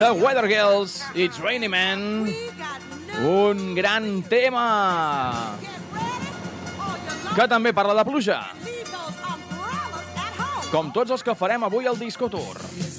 The Weather Girls, It's Rainy Man, un gran tema que també parla de pluja, com tots els que farem avui al Disco Tour.